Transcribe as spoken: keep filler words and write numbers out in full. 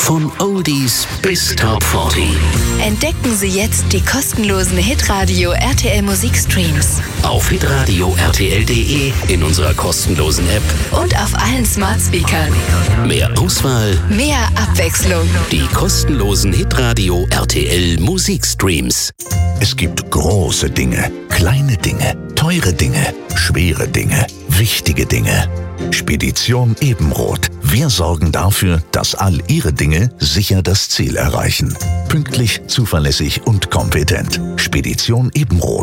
Von Oldies bis Top vierzig. Entdecken Sie jetzt die kostenlosen Hitradio R T L Musikstreams. Auf hitradio r t l punkt d e, in unserer kostenlosen App und auf allen Smart Speakern. Mehr Auswahl, mehr Abwechslung. Die kostenlosen Hitradio R T L Musikstreams. Es gibt große Dinge, kleine Dinge, teure Dinge, schwere Dinge, wichtige Dinge. Spedition Ebenroth. Wir sorgen dafür, dass all Ihre Dinge sicher das Ziel erreichen. Pünktlich, zuverlässig und kompetent. Spedition Ebenroth.